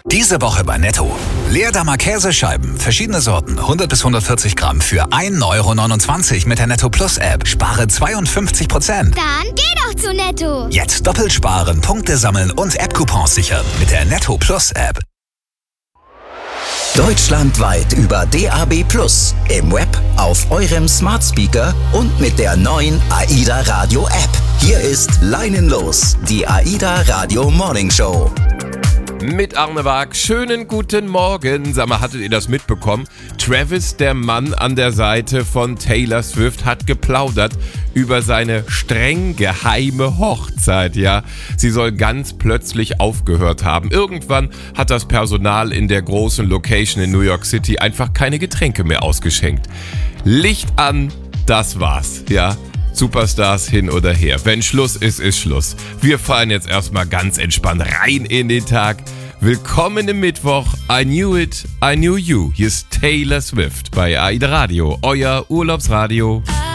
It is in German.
Diese Woche bei Netto. Leerdammer Käsescheiben, verschiedene Sorten, 100 bis 140 Gramm für 1,29 € mit der Netto Plus App. Spare 52%. Dann geh doch zu Netto. Jetzt doppelt sparen, Punkte sammeln und App-Coupons sichern mit der Netto Plus App. Deutschlandweit über DAB+, im Web, auf eurem Smart Speaker und mit der neuen AIDA Radio App. Hier ist Leinenlos, die AIDA Radio Morning Show. Mit Arne Waag, schönen guten Morgen. Sag mal, hattet ihr das mitbekommen? Travis, der Mann an der Seite von Taylor Swift, hat geplaudert über seine streng geheime Hochzeit, ja. Sie soll ganz plötzlich aufgehört haben. Irgendwann hat das Personal in der großen Location in New York City einfach keine Getränke mehr ausgeschenkt. Licht an, das war's, ja. Superstars hin oder her. Wenn Schluss ist, ist Schluss. Wir fahren jetzt erstmal ganz entspannt rein in den Tag. Willkommen im Mittwoch. I knew it, I knew you. Hier ist Taylor Swift bei AIDA Radio, euer Urlaubsradio.